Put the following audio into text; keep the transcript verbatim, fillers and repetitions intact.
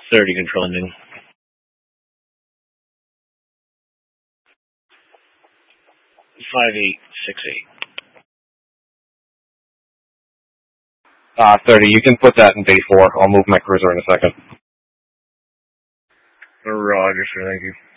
thirty, control ending. five eight six eight. Uh, thirty, you can put that in bay four. I'll move my cruiser in a second. Roger, sir, thank you.